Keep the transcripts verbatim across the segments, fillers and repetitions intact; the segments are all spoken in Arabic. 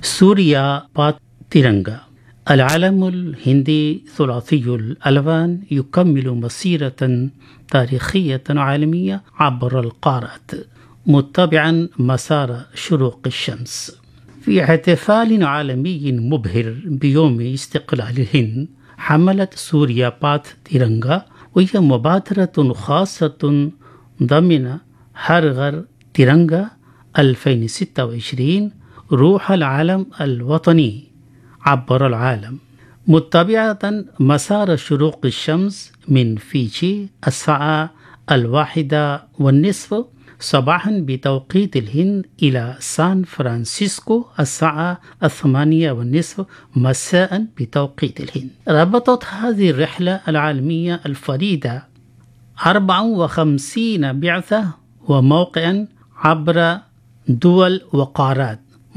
سوريا بات تيرنغا. العلم الهندي ثلاثي الألوان يكمل مسيرة تاريخية عالمية عبر القارات متبعا مسار شروق الشمس. في احتفال عالمي مبهر بيوم استقلال الهند، حملت سوريا بات تيرنغا، وهي مبادرة خاصة ضمن هرغر تيرنغا ألفين وستة وعشرين روح العلم الوطني عبر العالم، متبعة مسار شروق الشمس من فيجي الساعة الواحدة والنصف صباحا بتوقيت الهند إلى سان فرانسيسكو الساعة الثمانية والنصف مساء بتوقيت الهند. ربطت هذه الرحلة العالمية الفريدة أربعة وخمسين بعثة وموقعا عبر دول وقارات،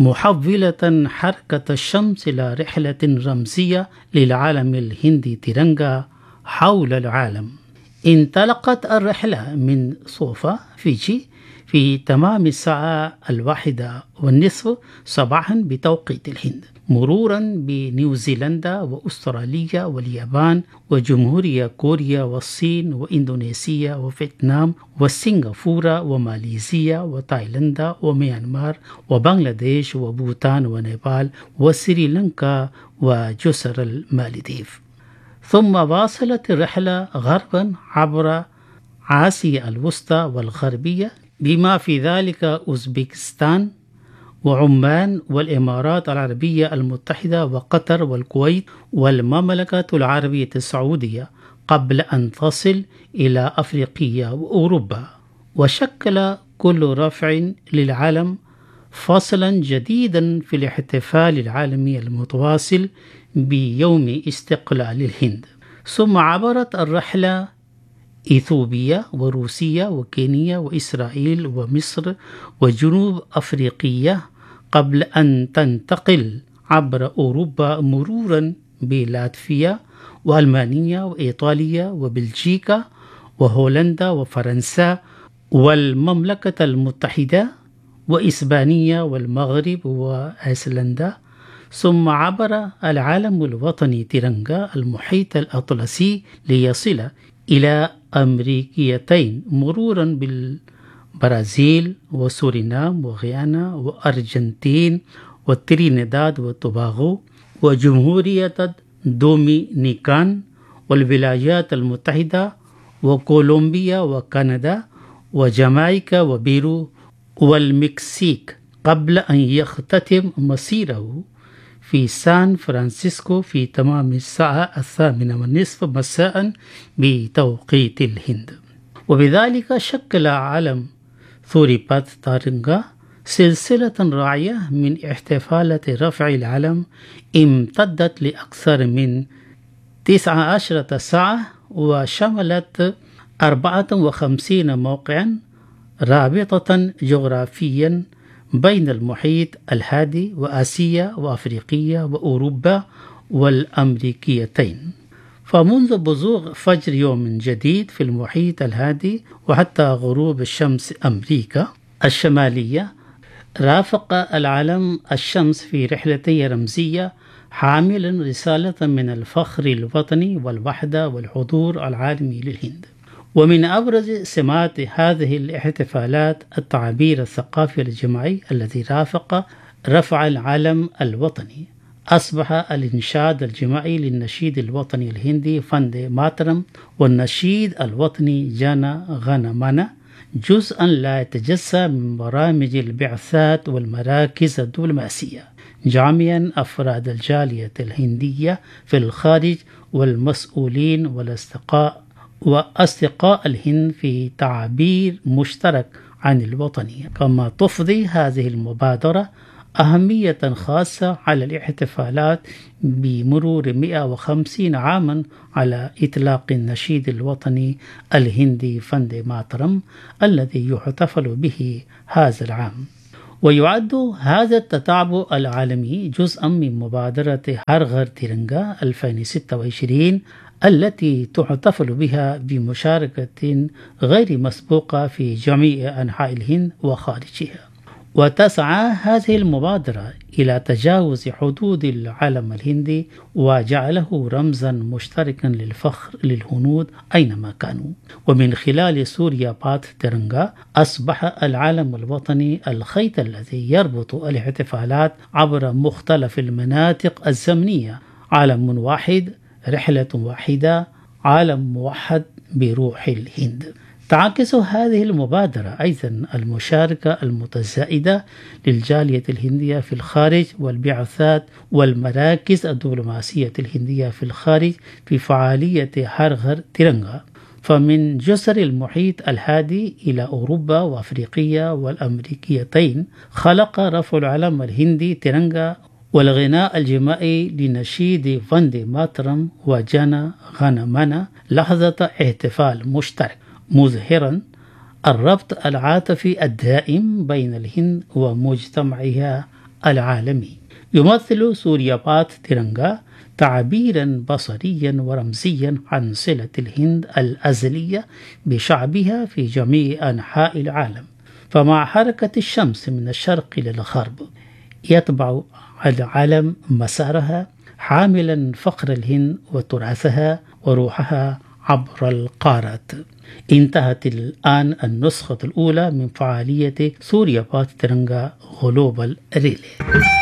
محولة حركة الشمس إلى رحلة رمزية للعالم الهندي تيرنغا حول العالم. انطلقت الرحلة من صوفا فيجي في تمام الساعة الواحدة والنصف صباحا بتوقيت الهند، مرورا بنيوزيلندا وأستراليا واليابان وجمهورية كوريا والصين وإندونيسيا وفيتنام وسنغافورة وماليزيا وتايلاندا وميانمار وبنغلاديش وبوتان ونيبال وسريلانكا وجزر المالديف. ثم واصلت الرحلة غربا عبر آسيا الوسطى والغربية، بما في ذلك أوزبكستان وعمان والإمارات العربية المتحدة وقطر والكويت والمملكة العربية السعودية، قبل أن تصل إلى أفريقيا وأوروبا. وشكل كل رفع للعلم فصلا جديدا في الاحتفال العالمي المتواصل بيوم استقلال الهند. ثم عبرت الرحلة إثيوبيا وروسيا وكينيا وإسرائيل ومصر وجنوب أفريقيا، قبل أن تنتقل عبر أوروبا مرورا بلاتفيا وألمانيا وإيطاليا وبلجيكا وهولندا وفرنسا والمملكة المتحدة وإسبانيا والمغرب وأيسلندا. ثم عبر العلم الوطني تيرنغا المحيط الأطلسي ليصل إلى أمريكيتين، مرورا بالبرازيل وسورينام وغيانا وأرجنتين وترينيداد وتوباغو وجمهورية دومينيكان والولايات المتحدة وكولومبيا وكندا وجامايكا وبيرو والمكسيك، قبل أن يختتم مسيره في سان فرانسيسكو في تمام الساعة الثامنة والنصف مساء بتوقيت الهند. وبذلك شكل علم ثوريبات تيرنغا سلسلة راعية من احتفالات رفع العلم امتدت لأكثر من تسعة عشر ساعة، وشملت أربعة وخمسين موقعا رابطة جغرافيا بين المحيط الهادي وآسيا وأفريقيا وأوروبا والأمريكيتين. فمنذ بزوغ فجر يوم جديد في المحيط الهادي وحتى غروب الشمس أمريكا الشمالية، رافق العلم الشمس في رحلتي رمزية حاملا رسالة من الفخر الوطني والوحدة والحضور العالمي للهند. ومن أبرز سمات هذه الاحتفالات التعبير الثقافي الجماعي الذي رافق رفع العلم الوطني. أصبح الإنشاد الجماعي للنشيد الوطني الهندي فاندي ماترم والنشيد الوطني جانا غانا مانا جزءا لا يتجزأ من برامج البعثات والمراكز الدبلوماسية، جامعا أفراد الجالية الهندية في الخارج والمسؤولين والأصدقاء وأصدقاء الهند في تعبير مشترك عن الوطنية. كما تفضي هذه المبادرة أهمية خاصة على الاحتفالات بمرور مئة وخمسين عاما على إطلاق النشيد الوطني الهندي فاندي ماترم الذي يحتفل به هذا العام. ويعد هذا التتابع العالمي جزءا من مبادرة هرغر تيرنغا ألفين وستة وعشرين التي تحتفل بها بمشاركة غير مسبوقة في جميع أنحاء الهند وخارجها. وتسعى هذه المبادرة إلى تجاوز حدود العلم الهندي وجعله رمزا مشتركا للفخر للهنود أينما كانوا. ومن خلال سوريا بات ترنغا أصبح العلم الوطني الخيط الذي يربط الاحتفالات عبر مختلف المناطق الزمنية. علم واحد، رحلة واحدة، عالم موحد بروح الهند. تعكس هذه المبادرة أيضا المشاركة المتزايدة للجالية الهندية في الخارج والبعثات والمراكز الدبلوماسية الهندية في الخارج في فعالية هر غر ترنغا. فمن جسر المحيط الهادي إلى أوروبا وأفريقيا والأمريكيتين خلق رفع العلم الهندي ترنغا والغناء الجماعي لنشيد فاندي ماترم وجانا غنمنا لحظة احتفال مشترك، مظهرا الربط العاطفي الدائم بين الهند ومجتمعها العالمي. يمثل سوريا بات ترنغا تعبيرا بصريا ورمزيا عن صلة الهند الأزلية بشعبها في جميع أنحاء العالم. فمع حركة الشمس من الشرق إلى الغرب يتبع العلم مسارها حاملا فخر الهند وتراثها وروحها عبر القارات. انتهت الآن النسخة الأولى من فعالية سوريا بات ترنغا غلوبال ريلي.